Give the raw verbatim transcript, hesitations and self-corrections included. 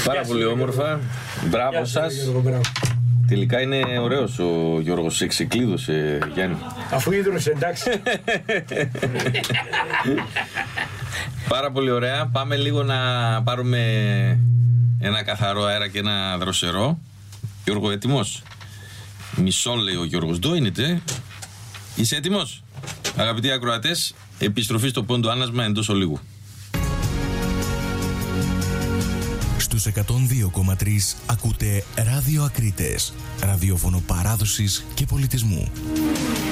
Πάρα πολύ όμορφα. Μπράβο σας. Τελικά είναι ωραίος ο Γιώργος, σε ξεκλείδωσε, Γιάννη. Αφού ίδρωσε, εντάξει. Πάρα πολύ ωραία. Πάμε λίγο να πάρουμε ένα καθαρό αέρα και ένα δροσερό. Γιώργο, έτοιμος? Μισό, λέει ο Γιώργος. Ντόινετε. Είσαι έτοιμος? Αγαπητοί ακροατές, επιστροφή στο πόντο άνασμα εντός ολίγου. Στους εκατόν δύο κόμμα τρία ακούτε Ράδιο Ακρίτες, ραδιόφωνο παράδοσης και πολιτισμού.